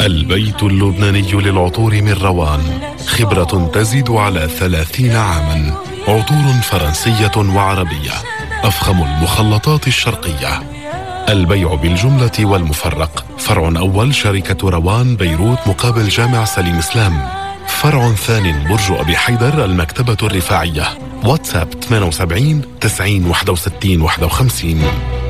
البيت اللبناني للعطور من روان، خبرة تزيد على 30 عاما. عطور فرنسية وعربية، أفخم المخلطات الشرقية. البيع بالجملة والمفرق. فرع أول شركة روان بيروت مقابل جامع سليم إسلام. فرع ثاني برج أبي حيدر المكتبة الرفاعية. واتساب 78 90 61 51.